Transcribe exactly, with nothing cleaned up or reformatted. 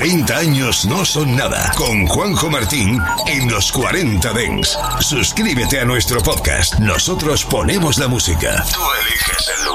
treinta años no son nada. Con Juanjo Martín en los cuarenta Dance. Suscríbete a nuestro podcast. Nosotros ponemos la música. Tú eliges el lugar.